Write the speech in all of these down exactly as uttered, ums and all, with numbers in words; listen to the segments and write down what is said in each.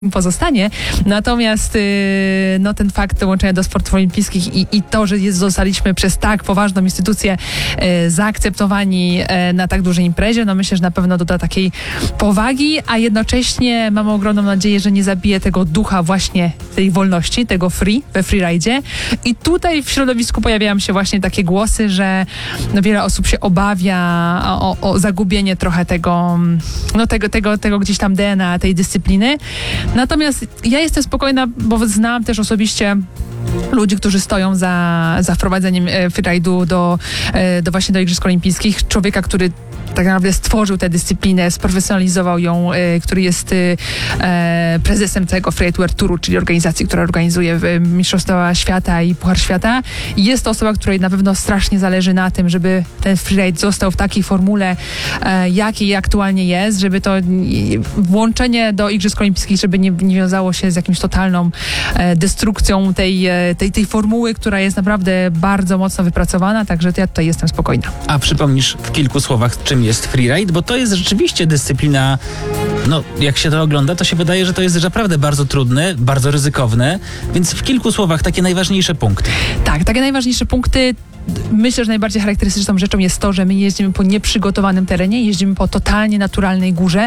pozostanie. Natomiast no, ten fakt dołączenia do sportów olimpijskich i, i to, że jest, zostaliśmy przez tak poważną instytucję e, zaakceptowani e, na tak dużej imprezie, no myślę, że na pewno doda takiej powagi, a jednocześnie mamy ogromną nadzieję, że nie zabije tego ducha właśnie tej wolności, tego free we freeridzie. I tutaj w środowisku pojawiają się właśnie takie głosy, że no, wiele osób się obawia o, o zagubienie trochę tego, no, tego, tego, tego gdzieś tam D N A tej dyscypliny. Natomiast ja jestem spokojna, bo znam też osobiście ludzi, którzy stoją za, za wprowadzeniem freeridu do, do właśnie do Igrzysk Olimpijskich. Człowieka, który tak naprawdę stworzył tę dyscyplinę, sprofesjonalizował ją, y, który jest y, e, prezesem tego Freeride World Touru, czyli organizacji, która organizuje y, Mistrzostwa Świata i Puchar Świata. I jest to osoba, której na pewno strasznie zależy na tym, żeby ten freeride został w takiej formule, e, jakiej aktualnie jest, żeby to y, włączenie do Igrzysk Olimpijskich, żeby nie, nie wiązało się z jakimś totalną e, destrukcją tej, e, tej, tej formuły, która jest naprawdę bardzo mocno wypracowana, także ja tutaj jestem spokojna. A przypomnisz w kilku słowach, czym jest freeride, bo to jest rzeczywiście dyscyplina, no jak się to ogląda, to się wydaje, że to jest naprawdę bardzo trudne, bardzo ryzykowne, więc w kilku słowach takie najważniejsze punkty. Tak, takie najważniejsze punkty. Myślę, że najbardziej charakterystyczną rzeczą jest to, że my jeździmy po nieprzygotowanym terenie, jeździmy po totalnie naturalnej górze,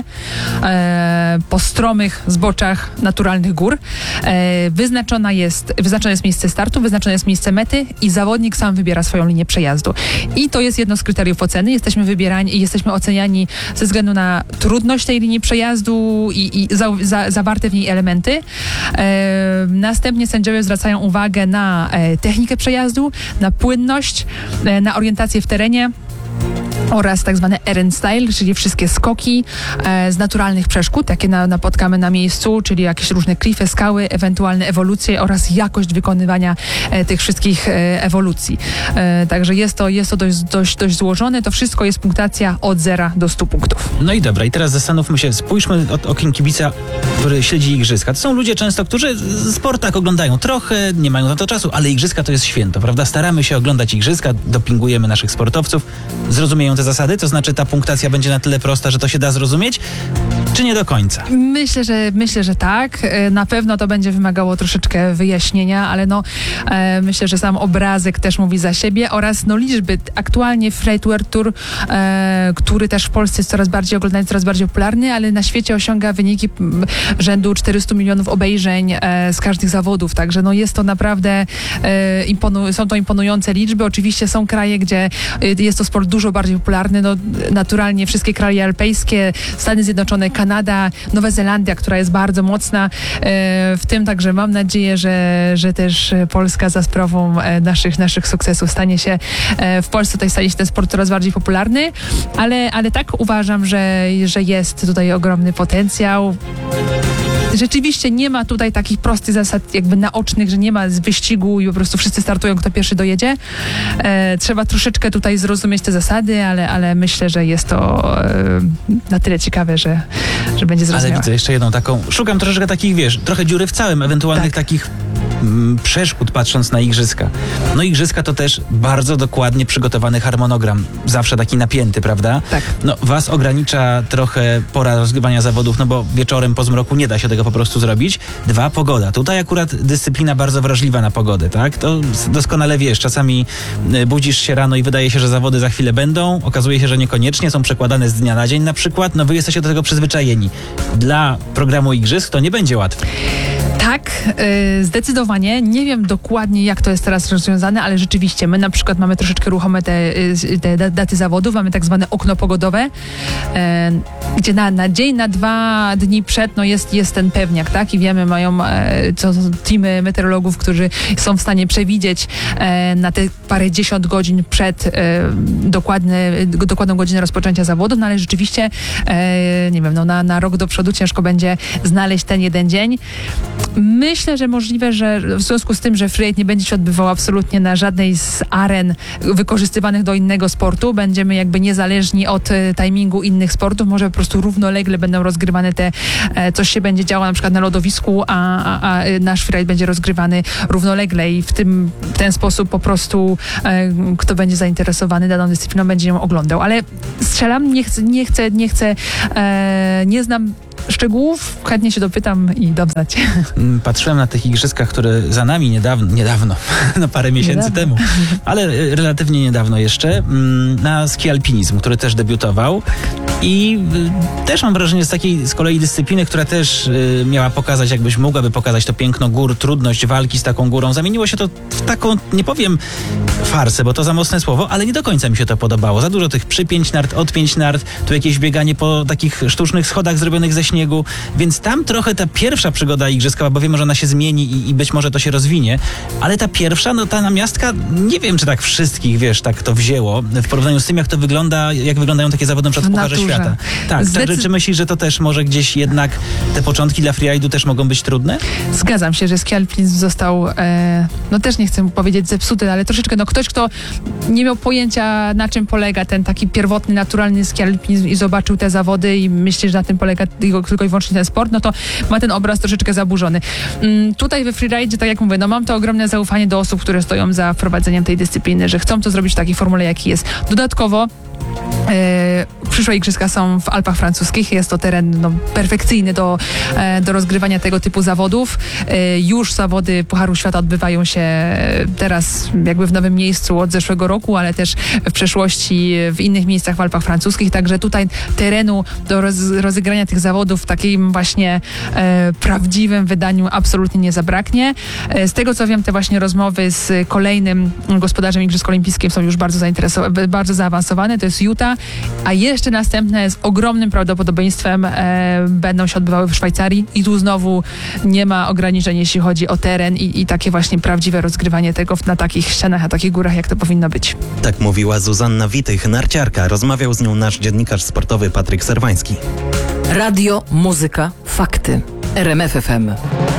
e, po stromych zboczach naturalnych gór. E, wyznaczona jest, wyznaczone jest miejsce startu, wyznaczone jest miejsce mety i zawodnik sam wybiera swoją linię przejazdu. I to jest jedno z kryteriów oceny. Jesteśmy wybierani i jesteśmy oceniani ze względu na trudność tej linii przejazdu i, i za, za, zawarte w niej elementy. E, następnie sędziowie zwracają uwagę na e, technikę przejazdu, na płynność, na orientację w terenie oraz tak zwane errand style, czyli wszystkie skoki e, z naturalnych przeszkód, jakie na, napotkamy na miejscu, czyli jakieś różne klify, skały, ewentualne ewolucje oraz jakość wykonywania e, tych wszystkich e, ewolucji. E, także jest to, jest to dość, dość, dość złożone. To wszystko jest punktacja od zera do stu punktów. No i dobra, i teraz zastanówmy się, spójrzmy od okiem kibica, który śledzi igrzyska. To są ludzie często, którzy sport tak oglądają trochę, nie mają na to czasu, ale igrzyska to jest święto, prawda? Staramy się oglądać igrzyska, dopingujemy naszych sportowców, zrozumieją te zasady? To znaczy ta punktacja będzie na tyle prosta, że to się da zrozumieć? Czy nie do końca? Myślę, że myślę, że tak. Na pewno to będzie wymagało troszeczkę wyjaśnienia, ale no e, myślę, że sam obrazek też mówi za siebie oraz no liczby. Aktualnie Freeride World Tour, e, który też w Polsce jest coraz bardziej oglądany, coraz bardziej popularny, ale na świecie osiąga wyniki rzędu czterystu milionów obejrzeń e, z każdych zawodów. Także no jest to naprawdę e, imponu- są to imponujące liczby. Oczywiście są kraje, gdzie jest to sport dużo bardziej popularny. No, naturalnie wszystkie kraje alpejskie, Stany Zjednoczone, Kanada, Nowa Zelandia, która jest bardzo mocna e, w tym, także mam nadzieję, że, że też Polska za sprawą e, naszych, naszych sukcesów stanie się e, w Polsce tutaj stanie się ten sport coraz bardziej popularny, ale, ale tak uważam, że, że jest tutaj ogromny potencjał. Rzeczywiście nie ma tutaj takich prostych zasad jakby naocznych, że nie ma z wyścigu i po prostu wszyscy startują, kto pierwszy dojedzie. E, trzeba troszeczkę tutaj zrozumieć te zasady, ale, ale myślę, że jest to e, na tyle ciekawe, że, że będzie zrozumiałe. Ale widzę jeszcze jedną taką, szukam troszeczkę takich, wiesz, trochę dziury w całym, ewentualnych tak. takich mm, przeszkód patrząc na igrzyska. No igrzyska to też bardzo dokładnie przygotowany harmonogram, zawsze taki napięty, prawda? Tak. No was ogranicza trochę pora rozgrywania zawodów, no bo wieczorem po zmroku nie da się tego po prostu zrobić. Dwa, pogoda. Tutaj akurat dyscyplina bardzo wrażliwa na pogodę, tak? To doskonale wiesz, czasami budzisz się rano i wydaje się, że zawody za chwilę będą, okazuje się, że niekoniecznie, są przekładane z dnia na dzień na przykład, no wy jesteście do tego przyzwyczajeni. Dla programu igrzysk to nie będzie łatwe. Tak, yy, zdecydowanie. Nie wiem dokładnie, jak to jest teraz rozwiązane, ale rzeczywiście my na przykład mamy troszeczkę ruchome te, yy, te daty zawodów, mamy tak zwane okno pogodowe, yy, gdzie na, na dzień, na dwa dni przed no jest, jest ten pewniak, tak? I wiemy, mają yy, co, teamy meteorologów, którzy są w stanie przewidzieć yy, na te parę dziesiąt godzin przed yy, dokładny, dokładną godzinę rozpoczęcia zawodów, no ale rzeczywiście yy, nie wiem, no na, na rok do przodu ciężko będzie znaleźć ten jeden dzień. Myślę, że możliwe, że w związku z tym, że freeride nie będzie się odbywał absolutnie na żadnej z aren wykorzystywanych do innego sportu, będziemy jakby niezależni od e, timingu innych sportów, może po prostu równolegle będą rozgrywane te, e, coś się będzie działo na przykład na lodowisku, a, a, a nasz freeride będzie rozgrywany równolegle i w tym w ten sposób po prostu e, kto będzie zainteresowany daną dyscypliną, będzie ją oglądał. Ale strzelam, nie chcę, nie chcę, nie chcę, e, nie znam szczegółów, chętnie się dopytam i dam znać. Mm, Patrzyłem na tych igrzyskach, które za nami niedawno, niedawno, no parę miesięcy Niedawno. temu, ale e, relatywnie niedawno jeszcze, mm, na ski alpinizm, który też debiutował. I y, też mam wrażenie z takiej z kolei dyscypliny, która też y, miała pokazać, jakbyś mogłaby pokazać to piękno gór, trudność walki z taką górą. Zamieniło się to w taką, nie powiem farsę, bo to za mocne słowo, ale nie do końca mi się to podobało. Za dużo tych przypięć nart, odpięć nart, tu jakieś bieganie po takich sztucznych schodach zrobionych ze śniegu, więc tam trochę ta pierwsza przygoda igrzyskowa, bo wiemy, że ona się zmieni i, i być może to się rozwinie, ale ta pierwsza, no ta namiastka, nie wiem, czy tak wszystkich, wiesz, tak to wzięło w porównaniu z tym, jak to wygląda, jak wyglądają takie zawody przed W Pucharze naturze. Świata. Tak, Zdecyd- także czy myślisz, że to też może gdzieś jednak te początki dla freeride'u też mogą być trudne? Zgadzam się, że ski alpinizm został, e, no też nie chcę powiedzieć zepsuty, ale troszeczkę, no ktoś, kto nie miał pojęcia, na czym polega ten taki pierwotny, naturalny ski alpinizm i zobaczył te zawody i myśli, że na tym polega tylko, tylko i wyłącznie ten sport, no to ma ten obraz troszeczkę zaburzony. Mm, tutaj we freeride, tak jak mówię, no mam to ogromne zaufanie do osób, które stoją za wprowadzeniem tej dyscypliny, że chcą to zrobić w takiej formule, jaki jest. Dodatkowo E, przyszłe igrzyska są w Alpach francuskich. Jest to teren no, perfekcyjny do, e, do rozgrywania tego typu zawodów. E, już zawody Pucharu Świata odbywają się teraz jakby w nowym miejscu od zeszłego roku, ale też w przeszłości w innych miejscach w Alpach francuskich. Także tutaj terenu do roz, rozegrania tych zawodów w takim właśnie e, prawdziwym wydaniu absolutnie nie zabraknie. E, z tego co wiem, te właśnie rozmowy z kolejnym gospodarzem Igrzysk Olimpijskich są już bardzo zainteresowane, bardzo zaawansowane. To jest Utah, a jeszcze następne z ogromnym prawdopodobieństwem e, będą się odbywały w Szwajcarii i tu znowu nie ma ograniczeń, jeśli chodzi o teren i, i takie właśnie prawdziwe rozgrywanie tego na takich ścianach, na takich górach, jak to powinno być. Tak mówiła Zuzanna Witych, narciarka. Rozmawiał z nią nasz dziennikarz sportowy Patryk Serwański. Radio, muzyka, fakty. R M F F M.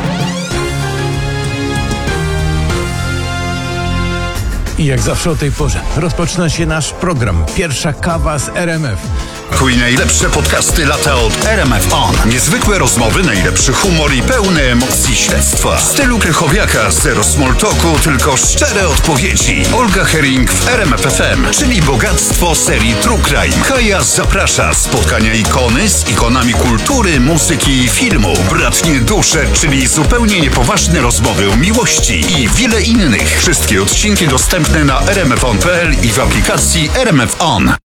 I jak zawsze o tej porze rozpoczyna się nasz program. Pierwsza kawa z R M F. Kuj najlepsze podcasty lata od R M F On. Niezwykłe rozmowy, najlepszy humor i pełne emocji śledztwa. W stylu Krychowiaka, zero small talku, tylko szczere odpowiedzi. Olga Herring w R M F F M, czyli bogactwo serii True Crime. Kaja zaprasza. Spotkania ikony z ikonami kultury, muzyki i filmu. Bratnie dusze, czyli zupełnie niepoważne rozmowy o miłości i wiele innych. Wszystkie odcinki dostępne na r m f on kropka p l i w aplikacji R M F On.